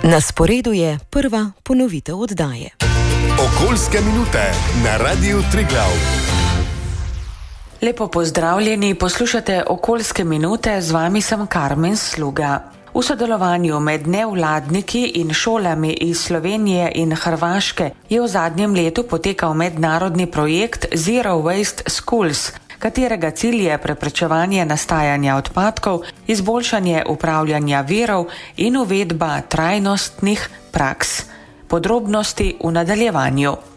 Na sporedu je prva ponovitev oddaje. Okoljske minute na Radiu Triglav. Lepo pozdravljeni, poslušate Okoljske minute, z vami sem Karmen Sluga. V sodelovanju med nevladniki in šolami iz Slovenije in Hrvaške je v zadnjem letu potekal mednarodni projekt Zero Waste Schools, katerega cilj je preprečevanje nastajanja odpadkov, izboljšanje upravljanja virov in uvedba trajnostnih praks. Podrobnosti v nadaljevanju.